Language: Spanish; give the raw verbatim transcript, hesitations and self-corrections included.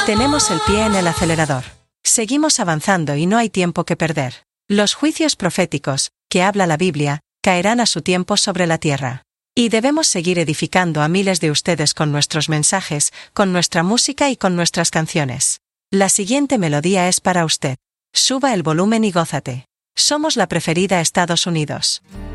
Tenemos el pie en el acelerador. Seguimos avanzando y no hay tiempo que perder. Los juicios proféticos, que habla la Biblia, caerán a su tiempo sobre la tierra. Y debemos seguir edificando a miles de ustedes con nuestros mensajes, con nuestra música y con nuestras canciones. La siguiente melodía es para usted. Suba el volumen y gózate. Somos la preferida Estados Unidos.